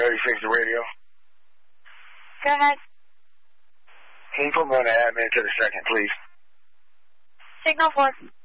36 the radio. Go ahead. Can you put me on the admin to the second, please? Signal 4.